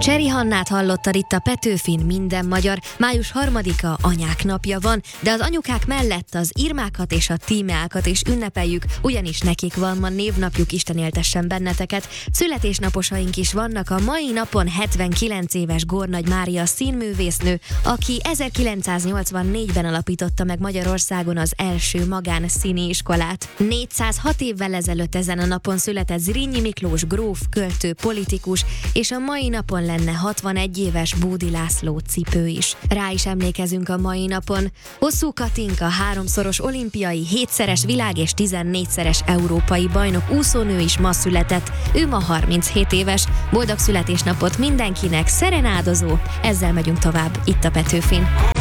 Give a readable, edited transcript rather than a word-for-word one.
Cseri Hannát hallottad itt a Petőfin, minden magyar. Május 3-a anyák napja van, de az anyukák mellett az Irmákat és a Tímeákat is ünnepeljük, ugyanis nekik van ma névnapjuk, Isten éltessen benneteket. Születésnaposaink is vannak a mai napon. 79 éves Gornagy Mária színművésznő, aki 1984-ben alapította meg Magyarországon az első magán színiiskolát. 406 évvel ezelőtt ezen a napon született Zrínyi Miklós gróf, költő, politikus, és a mai napon lenne 61 éves Bódi László cipő is. Rá is emlékezünk a mai napon. Hosszú Katinka 3-szoros olimpiai, 7-szeres világ és 14-szeres európai bajnok úszónő is ma született. Ő ma 37 éves. Boldog születésnapot mindenkinek, szerenádozó! Ezzel megyünk tovább itt a Petőfin.